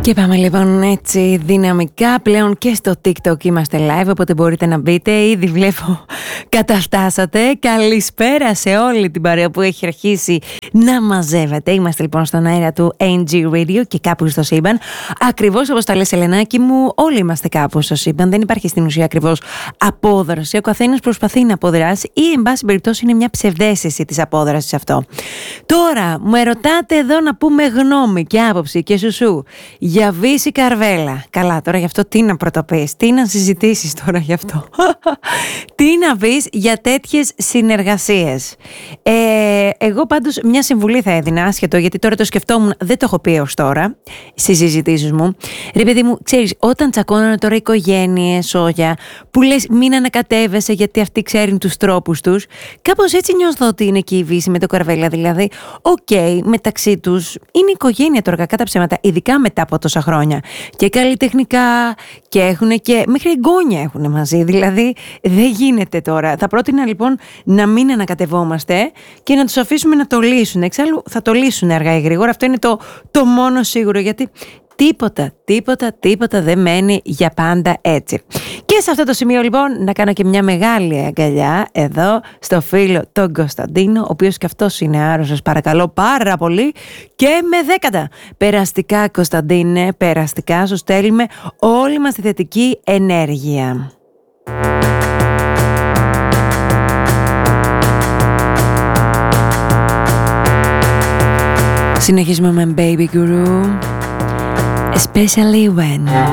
Και πάμε λοιπόν έτσι δυναμικά πλέον και στο TikTok είμαστε live, οπότε μπορείτε να μπείτε, ήδη βλέπω καταφτάσατε. Καλησπέρα σε όλη την παρέα που έχει αρχίσει να μαζεύεται. Είμαστε λοιπόν στον αέρα του NG Radio και κάπου στο σύμπαν. Ακριβώς όπως τα λες Ελενάκη μου, όλοι είμαστε κάπου στο σύμπαν, δεν υπάρχει στην ουσία ακριβώς απόδραση. Ο καθένας προσπαθεί να αποδράσει ή εν πάση περιπτώσει είναι μια ψευδαίσθηση της απόδρασης αυτό. Τώρα με ρωτάτε εδώ να πούμε γνώμη και άποψη και σουσού για Βύση Καρβέλα. Καλά, τώρα γι' αυτό τι να πρωτοπείς, τι να συζητήσεις τώρα γι' αυτό. Τι να πεις για τέτοιες συνεργασίες. Εγώ πάντως μια συμβουλή θα έδινα, άσχετο, γιατί τώρα το σκεφτόμουν, δεν το έχω πει ως τώρα στις συζητήσεις μου. Ρε παιδί μου, ξέρεις, όταν τσακώνανε τώρα οικογένειες, σόγια, που λες μην ανακατεύεσαι γιατί αυτοί ξέρουν τους τρόπους τους, κάπως έτσι νιώθω ότι είναι και η Βύση με το Καρβέλα. Δηλαδή, μεταξύ τους είναι οικογένεια τώρα, κακά τα ψέματα, ειδικά μετά από τόσα χρόνια. Και καλλιτεχνικά και έχουν και μέχρι εγγόνια έχουν μαζί. Δηλαδή, δεν γίνεται τώρα. Θα πρότεινα λοιπόν να μην ανακατευόμαστε και να τους αφήσουμε να το λύσουν. Εξάλλου θα το λύσουν αργά ή γρήγορα. Αυτό είναι το μόνο σίγουρο, γιατί τίποτα δεν μένει για πάντα έτσι. Και σε αυτό το σημείο λοιπόν να κάνω και μια μεγάλη αγκαλιά εδώ στο φίλο τον Κωνσταντίνο, ο οποίος και αυτός είναι άρρωστος, παρακαλώ πάρα πολύ, και με δέκατα. Περαστικά Κωνσταντίνε, περαστικά, σου στέλνουμε όλη μας τη θετική ενέργεια. Συνεχίζουμε με Baby Guru, Especially When.